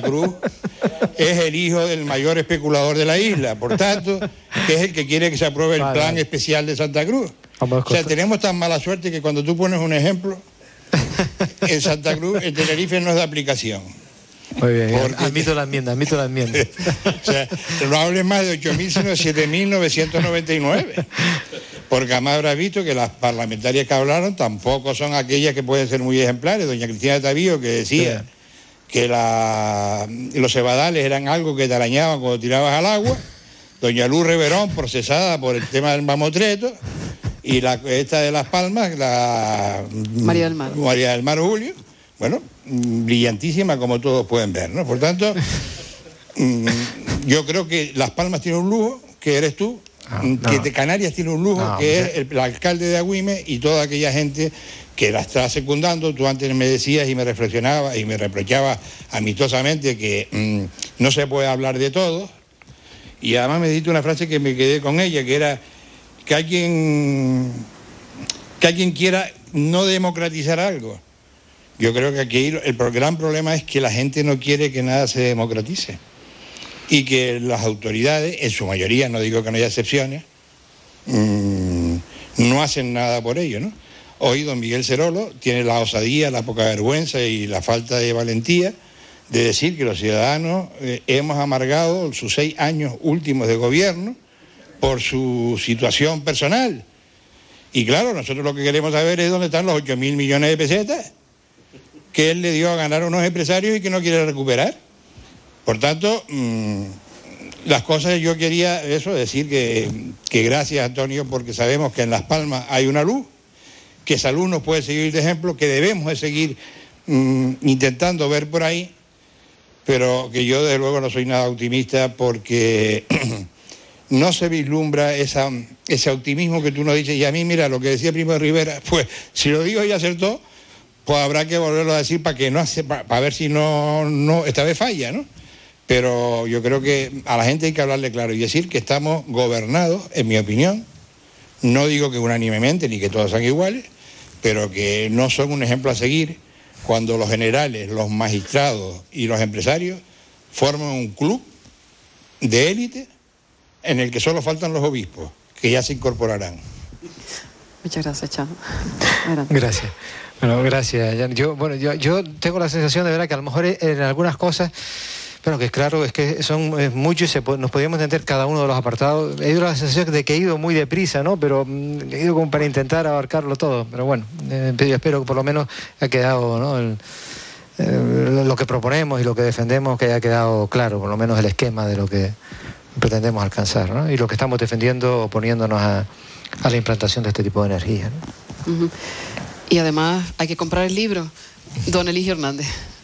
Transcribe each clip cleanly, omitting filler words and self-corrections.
Cruz es el hijo del mayor especulador de la isla, por tanto, que es el que quiere que se apruebe el plan especial de Santa Cruz. O sea, tenemos tan mala suerte que cuando tú pones un ejemplo, en Santa Cruz, el Tenerife no es de aplicación. Muy bien, admito la enmienda. O sea, no hables más de 8.000, sino de 7.999. Porque además habrás visto que las parlamentarias que hablaron tampoco son aquellas que pueden ser muy ejemplares. Doña Cristina Tavío, que decía que los cebadales eran algo que te arañaban cuando tirabas al agua. Doña Luz Reverón, procesada por el tema del mamotreto. Y esta de Las Palmas, María del Mar Julio, bueno, brillantísima como todos pueden ver, ¿no? Por tanto, yo creo que Las Palmas tiene un lujo, que eres tú, que Canarias tiene un lujo, que es el alcalde de Agüime y toda aquella gente que la está secundando. Tú antes me decías y me reflexionabas y me reprochabas amistosamente que no se puede hablar de todo, y además me dijiste una frase que me quedé con ella, que era que alguien quiera no democratizar algo. Yo creo que aquí el gran problema es que la gente no quiere que nada se democratice y que las autoridades, en su mayoría, no digo que no haya excepciones, no hacen nada por ello, ¿no? Hoy don Miguel Cerolo tiene la osadía, la poca vergüenza y la falta de valentía de decir que los ciudadanos hemos amargado sus 6 años últimos de gobierno por su situación personal. Y claro, nosotros lo que queremos saber es dónde están los 8.000 millones de pesetas que él le dio a ganar a unos empresarios y que no quiere recuperar. Por tanto, las cosas, yo quería decir que gracias, Antonio, porque sabemos que en Las Palmas hay una luz, que esa luz nos puede seguir de ejemplo, que debemos de seguir intentando ver por ahí, pero que yo desde luego no soy nada optimista porque no se vislumbra ese optimismo que tú nos dices. Y a mí, mira, lo que decía Primo de Rivera, pues si lo digo y acertó, pues habrá que volverlo a decir para ver si no esta vez falla, ¿no? Pero yo creo que a la gente hay que hablarle claro y decir que estamos gobernados, en mi opinión, no digo que unánimemente ni que todos sean iguales, pero que no son un ejemplo a seguir cuando los generales, los magistrados y los empresarios forman un club de élite en el que solo faltan los obispos, que ya se incorporarán. Muchas gracias, Chano. Gracias. Bueno, gracias, Jan. Yo tengo la sensación de verdad que a lo mejor en algunas cosas, bueno, que es claro, es que son muchos y nos podríamos entender cada uno de los apartados. He ido la sensación de que he ido muy deprisa, ¿no? Pero he ido como para intentar abarcarlo todo. Pero bueno, yo espero que por lo menos ha quedado, ¿no? Lo que proponemos y lo que defendemos, que haya quedado claro, por lo menos el esquema de lo que pretendemos alcanzar, ¿no? Y lo que estamos defendiendo, oponiéndonos a la implantación de este tipo de energía, ¿no? Y además hay que comprar el libro. Don Eligio Hernández.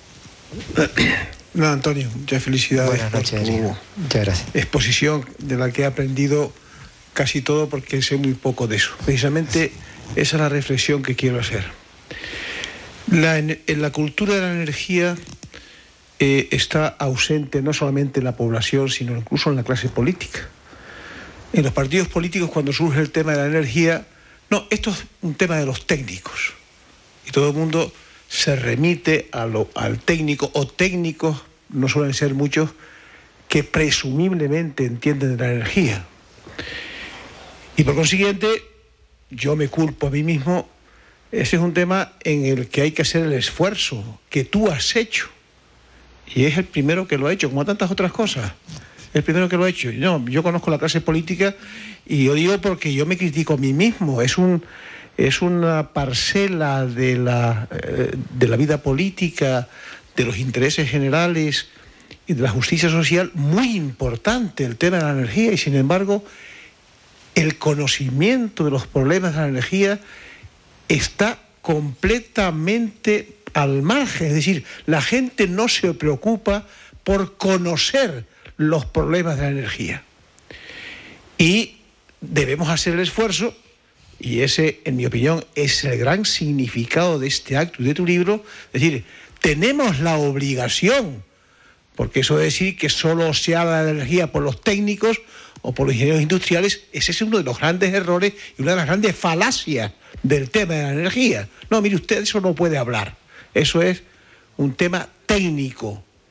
No, Antonio, muchas felicidades. Buenas noches, por tu muchas gracias. exposición, de la que he aprendido casi todo porque sé muy poco de eso. Precisamente esa es la reflexión que quiero hacer. En la cultura de la energía está ausente no solamente en la población, sino incluso en la clase política. En los partidos políticos, cuando surge el tema de la energía, no, esto es un tema de los técnicos. Y todo el mundo se remite al técnico, o técnicos, no suelen ser muchos, que presumiblemente entienden de la energía. Y por consiguiente, yo me culpo a mí mismo. Ese es un tema en el que hay que hacer el esfuerzo que tú has hecho. Y es el primero que lo ha hecho, como tantas otras cosas. El primero que lo ha hecho. No, yo conozco la clase política y yo digo porque yo me critico a mí mismo. Es una parcela de la vida política, de los intereses generales y de la justicia social muy importante, el tema de la energía, y sin embargo el conocimiento de los problemas de la energía está completamente al margen. Es decir, la gente no se preocupa por conocer los problemas de la energía. Y debemos hacer el esfuerzo, y ese, en mi opinión, es el gran significado de este acto y de tu libro. Es decir, tenemos la obligación, porque eso de decir que solo se habla de energía por los técnicos o por los ingenieros industriales, ese es uno de los grandes errores y una de las grandes falacias del tema de la energía. No, mire usted, eso no puede hablar. Eso es un tema técnico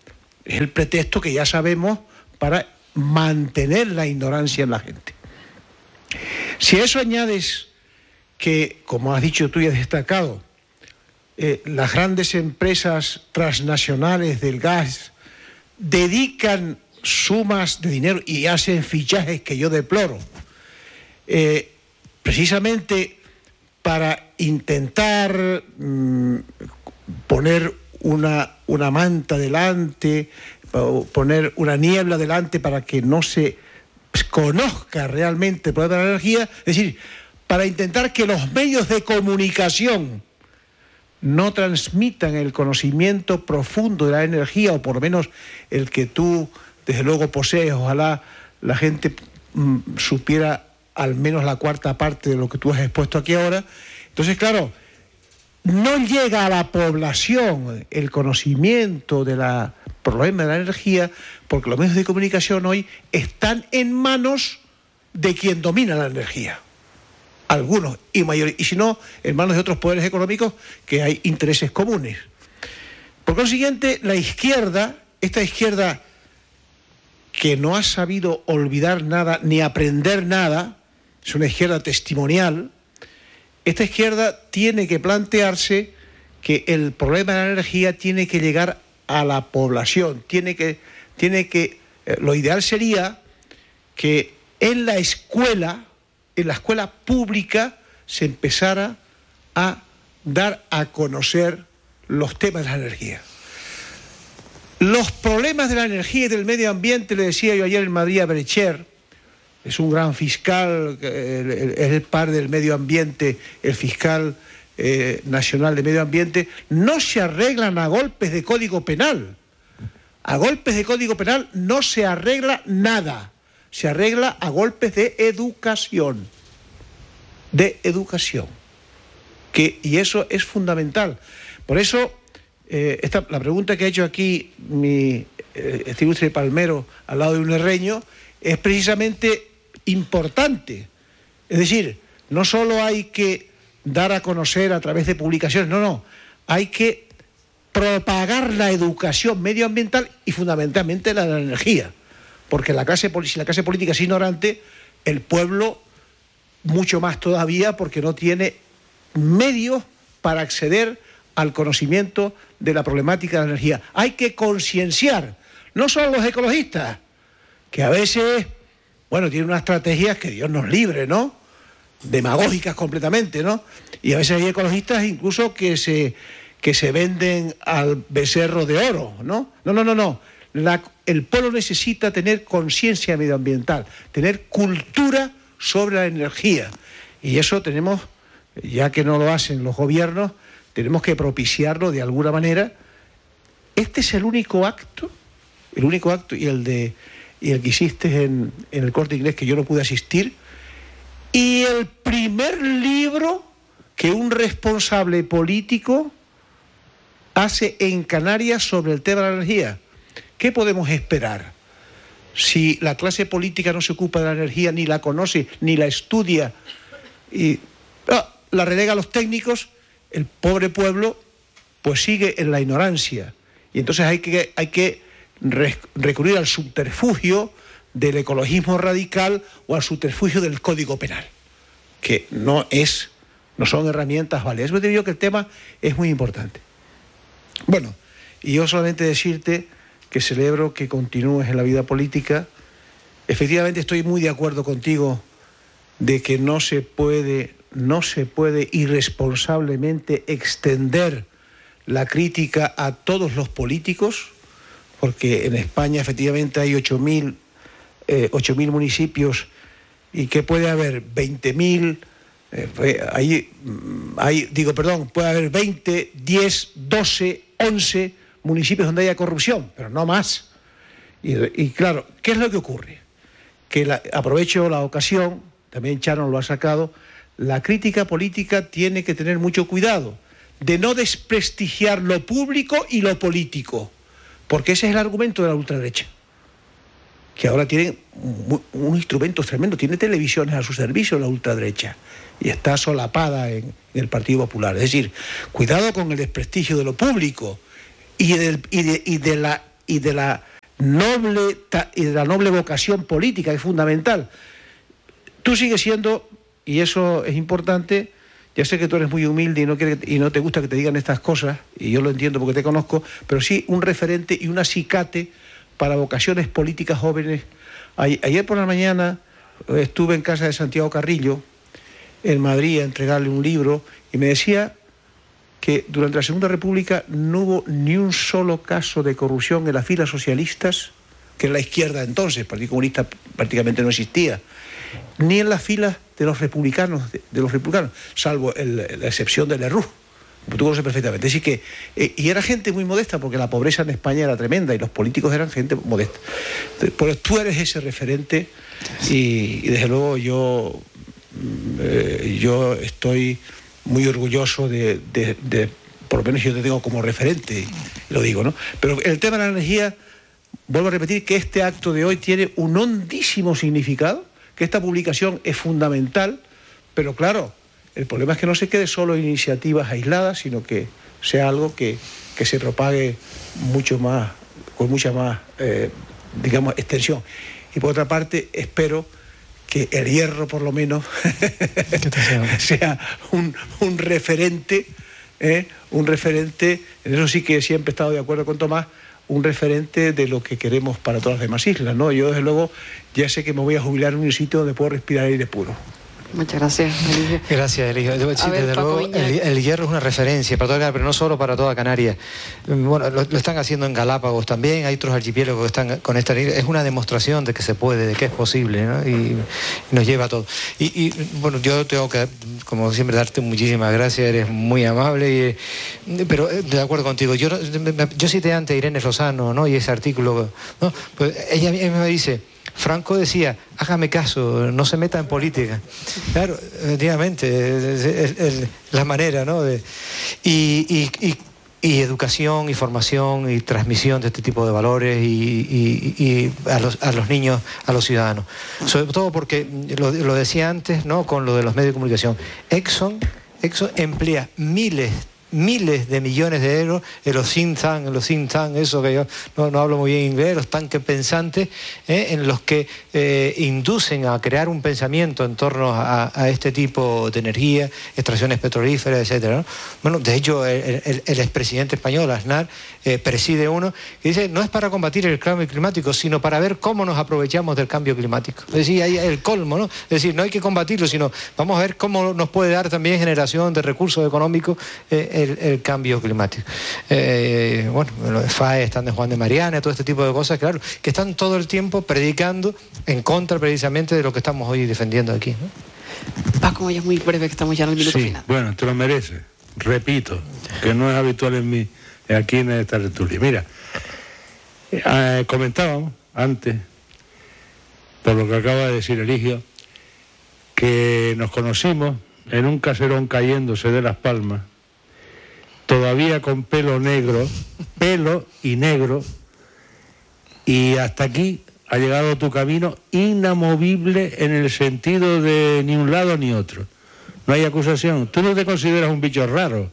es el pretexto que ya sabemos para mantener la ignorancia en la gente. Si a eso añades que, como has dicho tú y has destacado, las grandes empresas transnacionales del gas dedican sumas de dinero y hacen fichajes que yo deploro, precisamente para intentar poner una manta delante, poner una niebla delante para que no se conozca realmente el problema de la energía, es decir, para intentar que los medios de comunicación no transmitan el conocimiento profundo de la energía, o por lo menos el que tú desde luego posees. Ojalá la gente supiera al menos la cuarta parte de lo que tú has expuesto aquí ahora. Entonces, claro, no llega a la población el conocimiento del problema de la energía, porque los medios de comunicación hoy están en manos de quien domina la energía. Algunos y mayores, y si no, en manos de otros poderes económicos que hay intereses comunes. Por consiguiente, la izquierda, esta izquierda que no ha sabido olvidar nada ni aprender nada, es una izquierda testimonial, esta izquierda tiene que plantearse que el problema de la energía tiene que llegar a la población, lo ideal sería que en la escuela pública se empezara a dar a conocer los temas de la energía. Los problemas de la energía y del medio ambiente, le decía yo ayer en Madrid a Brecher, es un gran fiscal, es el par del medio ambiente, el fiscal nacional de medio ambiente, no se arreglan a golpes de código penal. A golpes de código penal no se arregla nada. Se arregla a golpes de educación. Y eso es fundamental. Por eso, la pregunta que ha hecho aquí este ilustre palmero al lado de un herreño es precisamente importante. Es decir, no solo hay que dar a conocer a través de publicaciones, no, hay que propagar la educación medioambiental y fundamentalmente la de la energía. Porque si la clase política es ignorante, el pueblo mucho más todavía, porque no tiene medios para acceder al conocimiento de la problemática de la energía. Hay que concienciar, no solo los ecologistas, que a veces, tienen unas estrategias que Dios nos libre, ¿no? Demagógicas completamente, ¿no? Y a veces hay ecologistas incluso que se venden al becerro de oro, ¿no? No. El pueblo necesita tener conciencia medioambiental, tener cultura sobre la energía. Y eso tenemos, ya que no lo hacen los gobiernos, tenemos que propiciarlo de alguna manera. Este es el único acto y el que hiciste en el Corte Inglés, que yo no pude asistir, y el primer libro que un responsable político hace en Canarias sobre el tema de la energía. ¿Qué podemos esperar? Si la clase política no se ocupa de la energía, ni la conoce, ni la estudia, y la relega a los técnicos, el pobre pueblo pues sigue en la ignorancia. Y entonces hay que recurrir al subterfugio del ecologismo radical o al subterfugio del Código Penal, que no son herramientas válidas. Yo te digo que el tema es muy importante. Bueno, y yo solamente decirte que celebro que continúes en la vida política. Efectivamente estoy muy de acuerdo contigo de que no se puede irresponsablemente extender la crítica a todos los políticos, porque en España efectivamente hay 8.000 municipios y que puede haber 20.000, puede haber 20, 10, 12, 11 municipios donde haya corrupción, pero no más. Y claro, ¿qué es lo que ocurre? Aprovecho la ocasión, también Chano lo ha sacado, la crítica política tiene que tener mucho cuidado de no desprestigiar lo público y lo político, porque ese es el argumento de la ultraderecha, que ahora tiene un instrumento tremendo, tiene televisiones a su servicio la ultraderecha y está solapada en el Partido Popular. Es decir, cuidado con el desprestigio de lo público y de la y de la noble vocación política, que es fundamental. Tú sigues siendo, y eso es importante, ya sé que tú eres muy humilde y no te gusta que te digan estas cosas, y yo lo entiendo porque te conozco, pero sí un referente y un acicate para vocaciones políticas jóvenes. Ayer por la mañana estuve en casa de Santiago Carrillo, en Madrid, a entregarle un libro, y me decía que durante la Segunda República no hubo ni un solo caso de corrupción en las filas socialistas, que en la izquierda entonces, el Partido Comunista prácticamente no existía, ni en las filas de los republicanos, salvo la excepción de Lerroux, tú lo conoces perfectamente. Es decir que, y era gente muy modesta, porque la pobreza en España era tremenda y los políticos eran gente modesta. Pues tú eres ese referente y desde luego yo estoy muy orgulloso de por lo menos yo te tengo como referente, y lo digo, ¿no? Pero el tema de la energía, vuelvo a repetir que este acto de hoy tiene un hondísimo significado, que esta publicación es fundamental, pero claro, el problema es que no se quede solo en iniciativas aisladas, sino que sea algo que se propague mucho más, con mucha más, digamos, extensión. Y por otra parte, espero que El Hierro, por lo menos, sea un referente, en eso sí que siempre he estado de acuerdo con Tomás, un referente de lo que queremos para todas las demás islas, ¿no? Yo, desde luego, ya sé que me voy a jubilar en un sitio donde puedo respirar aire puro. Muchas gracias, Eligio. Gracias, Eligio. Sí, desde luego, el Hierro es una referencia para toda Canarias, pero no solo para toda Canarias. Bueno, lo están haciendo en Galápagos también, hay otros archipiélagos que están con esta línea. Es una demostración de que se puede, de que es posible, ¿no? Y nos lleva a todo. Y bueno, yo tengo que, como siempre, darte muchísimas gracias, eres muy amable, pero de acuerdo contigo. Yo cité antes a Irene Lozano, ¿no? Y ese artículo, ¿no? Pues ella me dice: Franco decía, hágame caso, no se meta en política. Claro, efectivamente, la manera, ¿no? Y educación, y formación, y transmisión de este tipo de valores y a los niños, a los ciudadanos. Sobre todo porque, lo decía antes, ¿no? Con lo de los medios de comunicación, Exxon emplea miles de millones de euros en los think tank, eso que yo no hablo muy bien inglés, los tanques pensantes, en los que inducen a crear un pensamiento en torno a este tipo de energía, extracciones petrolíferas, etcétera, ¿no? Bueno, de hecho, el expresidente español, Aznar, preside uno que dice: no es para combatir el cambio climático, sino para ver cómo nos aprovechamos del cambio climático. Es decir, hay el colmo, ¿no? Es decir, no hay que combatirlo, sino vamos a ver cómo nos puede dar también generación de recursos económicos el cambio climático. Bueno, los FAE están de Juan de Mariana, todo este tipo de cosas, claro, que están todo el tiempo predicando en contra precisamente de lo que estamos hoy defendiendo aquí, ¿no? Paco, ya es muy breve, que estamos ya en el minuto final. Bueno, te lo mereces. Repito, que no es habitual en mí aquí en esta tertulia. Mira, comentábamos antes, por lo que acaba de decir Eligio, que nos conocimos en un caserón cayéndose de Las Palmas, todavía con pelo y negro, y hasta aquí ha llegado tu camino inamovible en el sentido de ni un lado ni otro. No hay acusación. Tú no te consideras un bicho raro.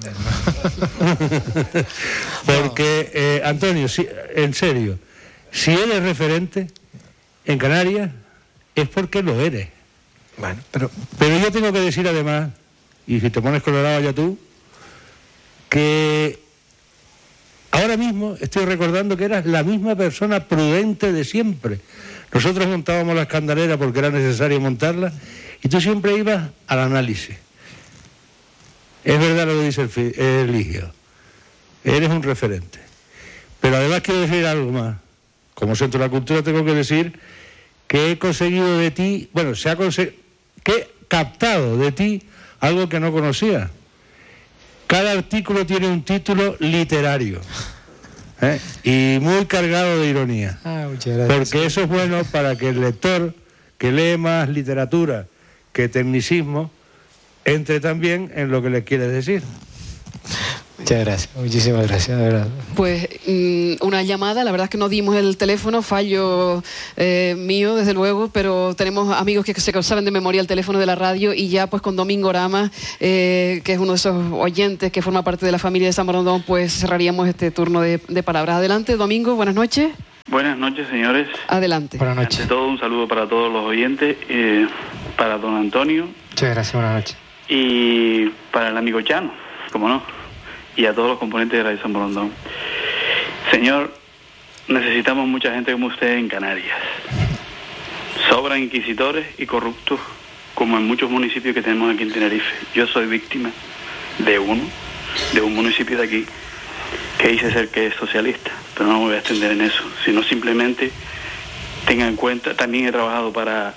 Porque, Antonio, en serio, si eres referente en Canarias, es porque lo eres. Bueno, pero yo tengo que decir además, y si te pones colorado ya tú, que ahora mismo estoy recordando que eras la misma persona prudente de siempre. Nosotros montábamos la escandalera porque era necesario montarla y tú siempre ibas al análisis. Es verdad lo que dice Eligio, eres un referente. Pero además quiero decir algo más. Como Centro de la Cultura tengo que decir que he conseguido de ti, bueno, que he captado de ti algo que no conocía. Cada artículo tiene un título literario, y muy cargado de ironía. Muchas gracias. Porque eso es bueno para que el lector que lee más literatura que tecnicismo entre también en lo que le quieres decir. Muchas gracias, muchísimas gracias, de verdad. Pues una llamada, la verdad es que no dimos el teléfono, fallo mío desde luego, pero tenemos amigos que se saben de memoria el teléfono de la radio y ya pues con Domingo Rama, que es uno de esos oyentes que forma parte de la familia de San Borondón, pues cerraríamos este turno de palabras. Adelante, Domingo, buenas noches. Buenas noches, señores. Adelante. Buenas noches. Ante todo, un saludo para todos los oyentes, para don Antonio. Muchas gracias, buenas noches. Y para el amigo Chano, como no, y a todos los componentes de Radio San Borondón. Señor, necesitamos mucha gente como usted en Canarias. Sobran inquisitores y corruptos, como en muchos municipios que tenemos aquí en Tenerife. Yo soy víctima de un municipio de aquí, que dice ser que es socialista, pero no me voy a extender en eso, sino simplemente tenga en cuenta, también he trabajado para,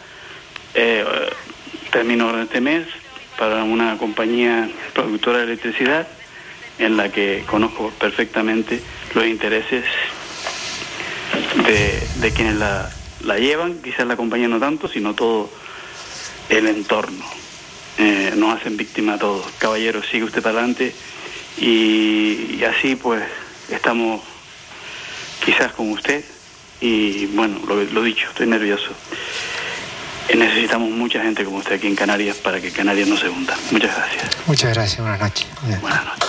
termino este mes, para una compañía productora de electricidad, en la que conozco perfectamente los intereses de quienes la llevan, quizás la compañía no tanto, sino todo el entorno. Nos hacen víctimas a todos. Caballero, sigue usted para adelante y así pues estamos quizás con usted y bueno, lo dicho, estoy nervioso. Necesitamos mucha gente como usted aquí en Canarias para que Canarias no se hunda. Muchas gracias. Muchas gracias, buenas noches. Buenas noches.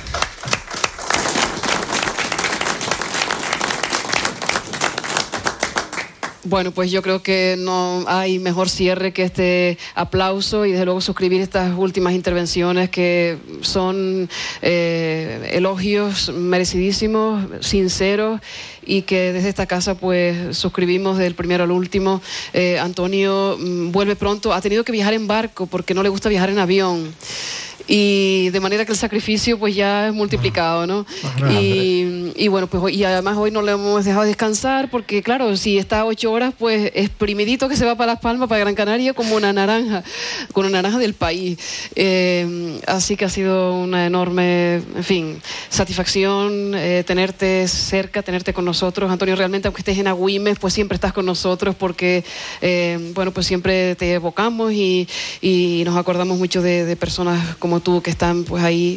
Bueno, pues yo creo que no hay mejor cierre que este aplauso y desde luego suscribir estas últimas intervenciones que son elogios merecidísimos, sinceros y que desde esta casa pues suscribimos del primero al último. Antonio vuelve pronto, ha tenido que viajar en barco porque no le gusta viajar en avión. Y de manera que el sacrificio pues ya es multiplicado, ¿no? Y bueno, pues y además hoy no le hemos dejado descansar porque claro, si está 8 horas pues exprimidito que se va para Las Palmas, para Gran Canaria, como una naranja, con una naranja del país. Así que ha sido una enorme, en fin, satisfacción tenerte cerca, tenerte con nosotros. Antonio, realmente aunque estés en Agüimes, pues siempre estás con nosotros porque, bueno, pues siempre te evocamos y nos acordamos mucho de personas como tú que están pues ahí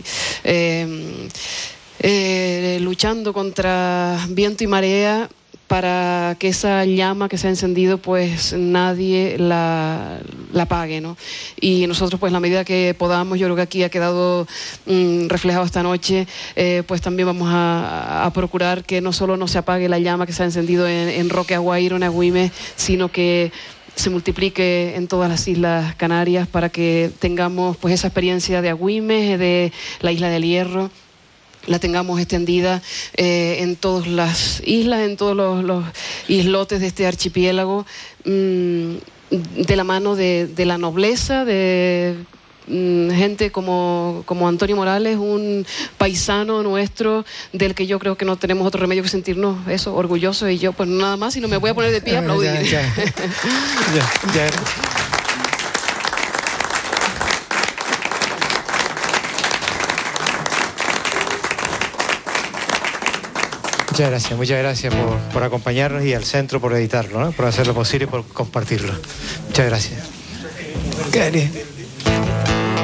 luchando contra viento y marea para que esa llama que se ha encendido pues nadie la apague, ¿no? Y nosotros pues en la medida que podamos, yo creo que aquí ha quedado reflejado esta noche, pues también vamos a procurar que no solo no se apague la llama que se ha encendido en Roque Aguairo, en Agüimes, sino que se multiplique en todas las Islas Canarias para que tengamos pues esa experiencia de Agüimes, de la Isla del Hierro, la tengamos extendida en todas las islas, en todos los islotes de este archipiélago, de la mano de la nobleza, de gente como Antonio Morales, un paisano nuestro del que yo creo que no tenemos otro remedio que sentirnos eso, orgullosos, y yo pues nada más, sino me voy a poner de pie a aplaudir. Muchas gracias por acompañarnos y al centro por editarlo, ¿no? Por hacer lo posible y por compartirlo. Muchas gracias.